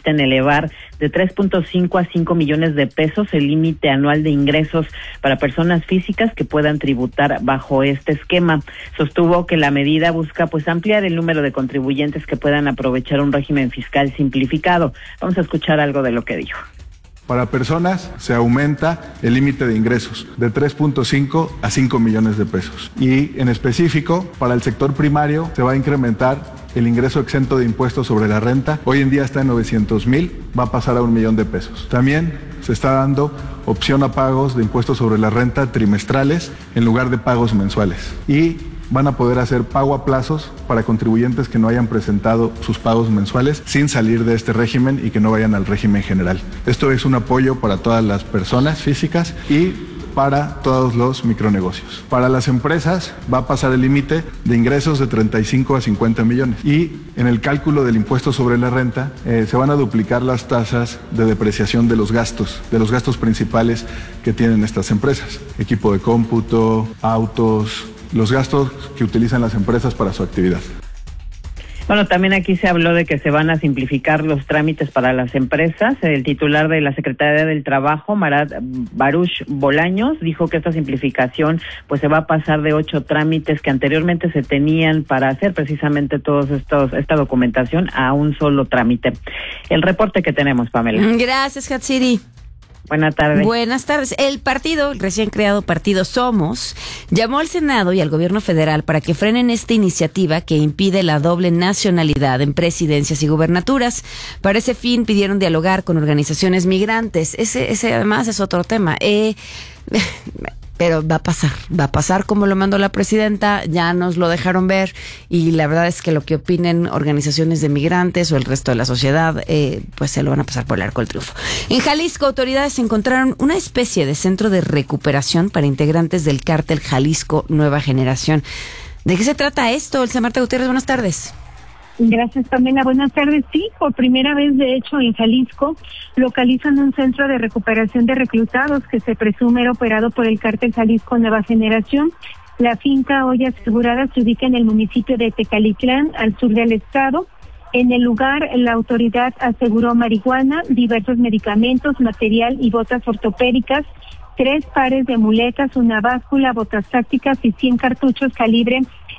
consiste en elevar de 3.5 a 5 millones de pesos el límite anual de ingresos para personas físicas que puedan tributar bajo este esquema. Sostuvo que la medida busca ampliar el número de contribuyentes que puedan aprovechar un régimen fiscal simplificado. Vamos a escuchar algo de lo que dijo. Para personas se aumenta el límite de ingresos de 3.5 a 5 millones de pesos. Y en específico, para el sector primario se va a incrementar el ingreso exento de impuestos sobre la renta. Hoy en día está en 900,000, va a pasar a 1 millón de pesos. También se está dando opción a pagos de impuestos sobre la renta trimestrales en lugar de pagos mensuales. Y van a poder hacer pago a plazos para contribuyentes que no hayan presentado sus pagos mensuales sin salir de este régimen y que no vayan al régimen general. Esto es un apoyo para todas las personas físicas y para todos los micronegocios. Para las empresas va a pasar el límite de ingresos de 35 a 50 millones y en el cálculo del impuesto sobre la renta se van a duplicar las tasas de depreciación de los gastos principales que tienen estas empresas. Equipo de cómputo, autos, los gastos que utilizan las empresas para su actividad. Bueno, también aquí se habló de que se van a simplificar los trámites para las empresas. El titular de la Secretaría del Trabajo, Marat Baruch Bolaños, dijo que esta simplificación se va a pasar de 8 trámites que anteriormente se tenían para hacer precisamente esta documentación a un solo trámite. El reporte que tenemos, Pamela. Gracias, Hatsiri. Buenas tardes. Buenas tardes. El recién creado partido Somos, llamó al Senado y al gobierno federal para que frenen esta iniciativa que impide la doble nacionalidad en presidencias y gubernaturas. Para ese fin pidieron dialogar con organizaciones migrantes. Ese además es otro tema. Pero va a pasar como lo mandó la presidenta, ya nos lo dejaron ver y la verdad es que lo que opinen organizaciones de migrantes o el resto de la sociedad, se lo van a pasar por el arco del triunfo. En Jalisco, autoridades encontraron una especie de centro de recuperación para integrantes del cártel Jalisco Nueva Generación. ¿De qué se trata esto? Elsa Marta Gutiérrez, buenas tardes. Gracias, Pamela. Buenas tardes. Sí, por primera vez, de hecho, en Jalisco localizan un centro de recuperación de reclutados que se presume era operado por el cártel Jalisco Nueva Generación. La finca hoy asegurada se ubica en el municipio de Tecalitlán, al sur del estado. En el lugar, la autoridad aseguró marihuana, diversos medicamentos, material y botas ortopédicas, 3 pares de muletas, una báscula, botas tácticas y 100 cartuchos calibre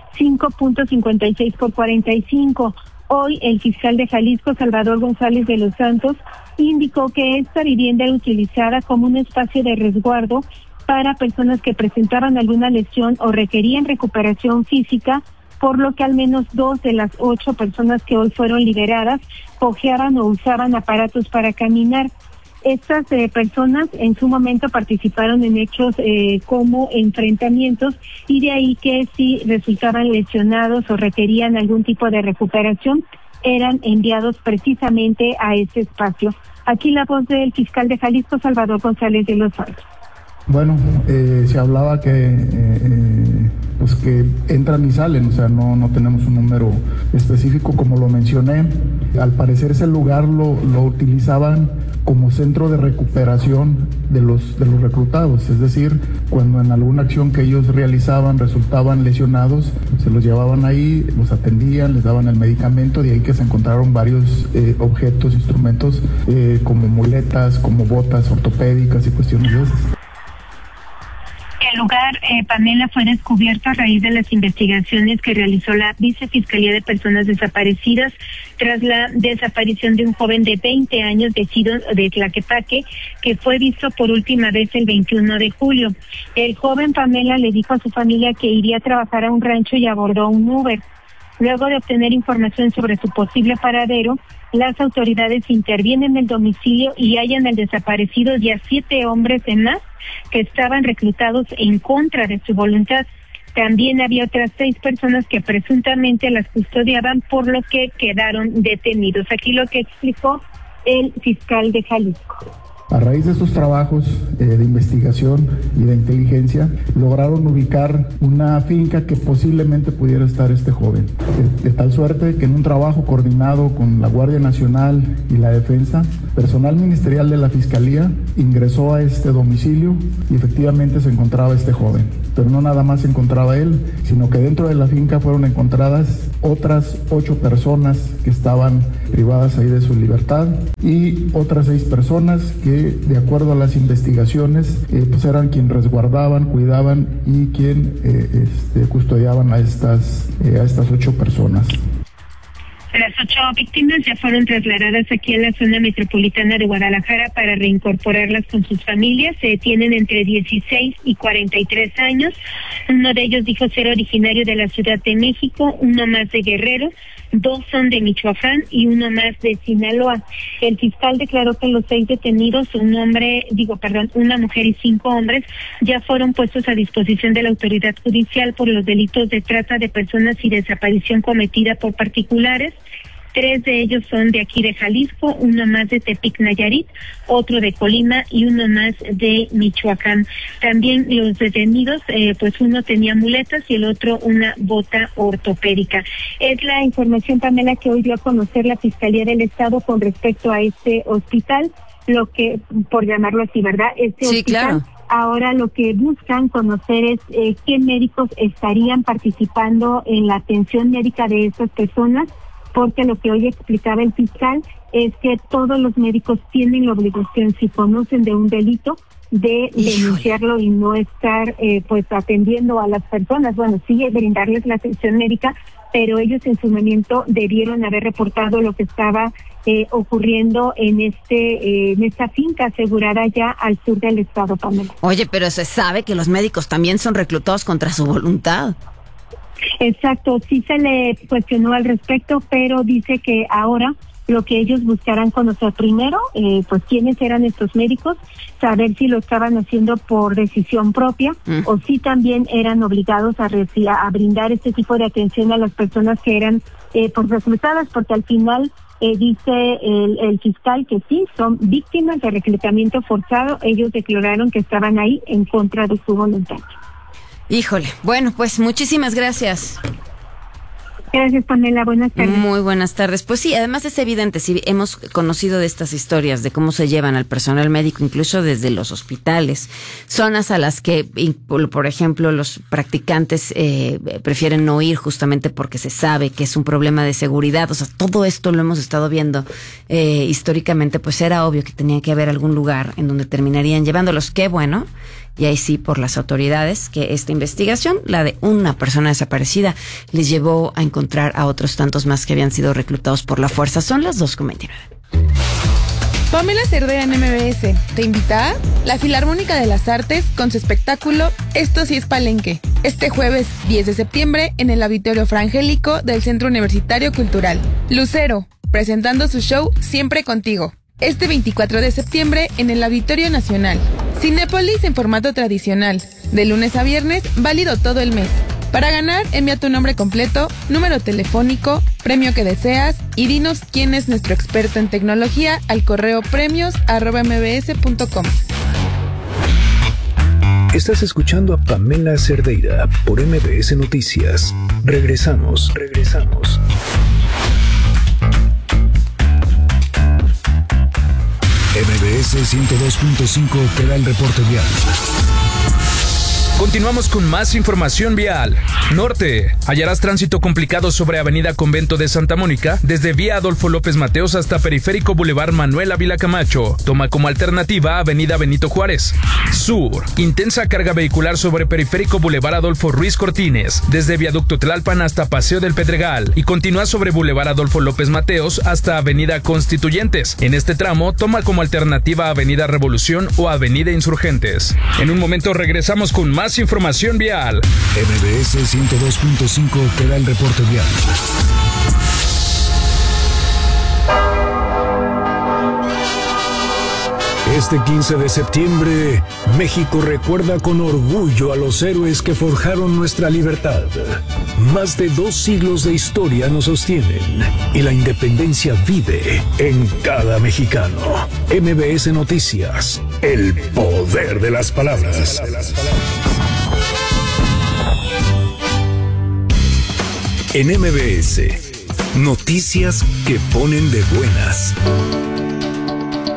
5.56 por 45. Hoy el fiscal de Jalisco, Salvador González de los Santos, indicó que esta vivienda era utilizada como un espacio de resguardo para personas que presentaban alguna lesión o requerían recuperación física, por lo que al menos 2 de las 8 personas que hoy fueron liberadas cojeaban o usaban aparatos para caminar. Estas personas en su momento participaron en hechos como enfrentamientos y de ahí que si resultaban lesionados o requerían algún tipo de recuperación, eran enviados precisamente a ese espacio. Aquí la voz del fiscal de Jalisco, Salvador González de los Santos. Bueno, se hablaba que entran y salen, o sea, no tenemos un número específico, como lo mencioné. Al parecer ese lugar lo utilizaban como centro de recuperación de los reclutados, es decir, cuando en alguna acción que ellos realizaban resultaban lesionados, se los llevaban ahí, los atendían, les daban el medicamento, de ahí que se encontraron varios objetos, instrumentos como muletas, como botas ortopédicas y cuestiones de esas. El lugar, Pamela, fue descubierto a raíz de las investigaciones que realizó la Vicefiscalía de Personas Desaparecidas tras la desaparición de un joven de 20 años de Tlaquepaque, que fue visto por última vez el 21 de julio. El joven, Pamela, le dijo a su familia que iría a trabajar a un rancho y abordó un Uber. Luego de obtener información sobre su posible paradero, las autoridades intervienen en el domicilio y hallan al desaparecido y a 7 hombres más que estaban reclutados en contra de su voluntad. También había otras 6 personas que presuntamente las custodiaban, por lo que quedaron detenidos. Aquí lo que explicó el fiscal de Jalisco. A raíz de estos trabajos de investigación y de inteligencia, lograron ubicar una finca que posiblemente pudiera estar este joven. De tal suerte que en un trabajo coordinado con la Guardia Nacional y la Defensa, Personal ministerial de la Fiscalía ingresó a este domicilio y efectivamente se encontraba este joven. Pero no nada más se encontraba él, sino que dentro de la finca fueron encontradas otras 8 personas que estaban privadas ahí de su libertad y otras 6 personas que, de acuerdo a las investigaciones, pues eran quien resguardaban, cuidaban y quien custodiaban a estas 8 personas. Las 8 víctimas ya fueron trasladadas aquí a la zona metropolitana de Guadalajara para reincorporarlas con sus familias. Tienen entre 16 y 43 años. Uno de ellos dijo ser originario de la Ciudad de México, uno más de Guerrero, 2 son de Michoacán y uno más de Sinaloa. El fiscal declaró que los 6 detenidos, una mujer y 5 hombres, ya fueron puestos a disposición de la autoridad judicial por los delitos de trata de personas y desaparición cometida por particulares. 3 de ellos son de aquí de Jalisco, uno más de Tepic, Nayarit, otro de Colima y uno más de Michoacán. También los detenidos, pues uno tenía muletas y el otro una bota ortopédica. Es la información, Pamela, que hoy dio a conocer la Fiscalía del Estado con respecto a este hospital, lo que, por llamarlo así, ¿verdad? Sí, hospital, claro. Ahora lo que buscan conocer es qué médicos estarían participando en la atención médica de estas personas, porque lo que hoy explicaba el fiscal es que todos los médicos tienen la obligación, si conocen de un delito, de denunciarlo y no estar atendiendo a las personas. Bueno, sí, brindarles la atención médica, pero ellos en su momento debieron haber reportado lo que estaba ocurriendo en esta finca asegurada ya al sur del estado, Pamela. Oye, pero se sabe que los médicos también son reclutados contra su voluntad. Exacto, sí se le cuestionó al respecto, pero dice que ahora lo que ellos buscarán conocer primero, pues quiénes eran estos médicos, saber si lo estaban haciendo por decisión propia o si también eran obligados a brindar este tipo de atención a las personas que eran por reclutadas, porque al final dice el fiscal que sí, son víctimas de reclutamiento forzado. Ellos declararon que estaban ahí en contra de su voluntad. Híjole, bueno, pues muchísimas gracias. Gracias, Pamela. Buenas tardes. Muy buenas tardes. Pues sí, además es evidente, sí, hemos conocido de estas historias, de cómo se llevan al personal médico, incluso desde los hospitales, zonas a las que, por ejemplo, los practicantes prefieren no ir justamente porque se sabe que es un problema de seguridad. O sea, todo esto lo hemos estado viendo históricamente, pues era obvio que tenía que haber algún lugar en donde terminarían llevándolos. Qué bueno. Y ahí sí, por las autoridades, que esta investigación, la de una persona desaparecida, les llevó a encontrar a otros tantos más que habían sido reclutados por la fuerza. Son las 2:29. Pamela Cerdeira en MBS te invita a la Filarmónica de las Artes con su espectáculo Esto sí es Palenque. Este jueves 10 de septiembre en el Auditorio Frangélico del Centro Universitario Cultural. Lucero, presentando su show Siempre Contigo. Este 24 de septiembre en el Auditorio Nacional. Cinépolis en formato tradicional, de lunes a viernes, válido todo el mes. Para ganar, envía tu nombre completo, número telefónico, premio que deseas y dinos quién es nuestro experto en tecnología al correo premios@mbs.com. Estás escuchando a Pamela Cerdeira por MBS Noticias. Regresamos. MBS 102.5 te da el reporte vial. Continuamos con más información vial. Norte. Hallarás tránsito complicado sobre Avenida Convento de Santa Mónica, desde vía Adolfo López Mateos hasta Periférico Boulevard Manuel Ávila Camacho. Toma como alternativa Avenida Benito Juárez. Sur. Intensa carga vehicular sobre Periférico Boulevard Adolfo Ruiz Cortines, desde Viaducto Tlalpan hasta Paseo del Pedregal, y continúa sobre Boulevard Adolfo López Mateos hasta Avenida Constituyentes. En este tramo, toma como alternativa Avenida Revolución o Avenida Insurgentes. En un momento regresamos con más información vial. MBS 102.5 te da el reporte vial. Este 15 de septiembre, México recuerda con orgullo a los héroes que forjaron nuestra libertad. Más de 2 siglos de historia nos sostienen y la independencia vive en cada mexicano. MBS Noticias, el poder de las palabras. En MBS, noticias que ponen de buenas.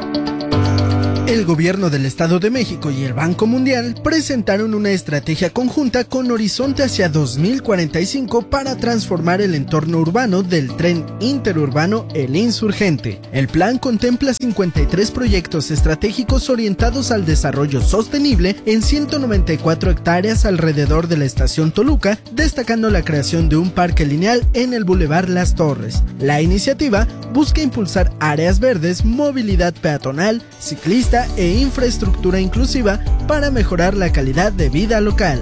gobierno del Estado de México y el Banco Mundial presentaron una estrategia conjunta con horizonte hacia 2045 para transformar el entorno urbano del tren interurbano El Insurgente. El plan contempla 53 proyectos estratégicos orientados al desarrollo sostenible en 194 hectáreas alrededor de la estación Toluca, destacando la creación de un parque lineal en el Boulevard Las Torres. La iniciativa busca impulsar áreas verdes, movilidad peatonal, ciclista e infraestructura inclusiva para mejorar la calidad de vida local.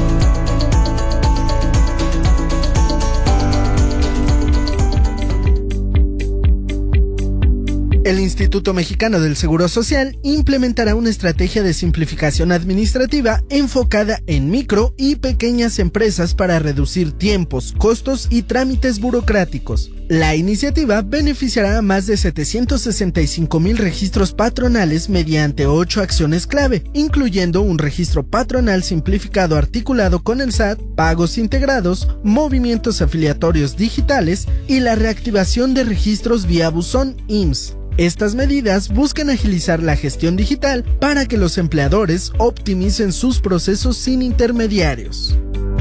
El Instituto Mexicano del Seguro Social implementará una estrategia de simplificación administrativa enfocada en micro y pequeñas empresas para reducir tiempos, costos y trámites burocráticos. La iniciativa beneficiará a más de 765,000 registros patronales mediante 8 acciones clave, incluyendo un registro patronal simplificado articulado con el SAT, pagos integrados, movimientos afiliatorios digitales y la reactivación de registros vía buzón IMSS. Estas medidas buscan agilizar la gestión digital para que los empleadores optimicen sus procesos sin intermediarios.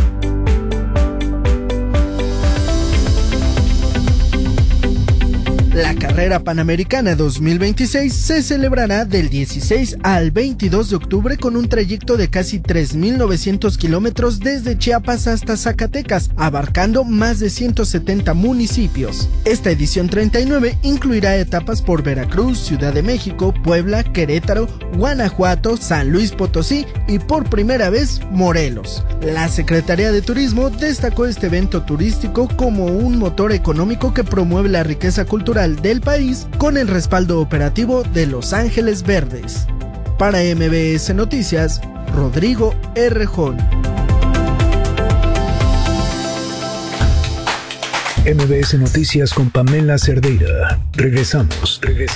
La carrera panamericana 2026 se celebrará del 16 al 22 de octubre con un trayecto de casi 3,900 kilómetros desde Chiapas hasta Zacatecas, abarcando más de 170 municipios. Esta edición 39 incluirá etapas por Veracruz, Ciudad de México, Puebla, Querétaro, Guanajuato, San Luis Potosí y por primera vez Morelos. La Secretaría de Turismo destacó este evento turístico como un motor económico que promueve la riqueza cultural del país con el respaldo operativo de Los Ángeles Verdes. Para MBS Noticias, Rodrigo Errejón. MBS Noticias con Pamela Cerdeira. Regresamos.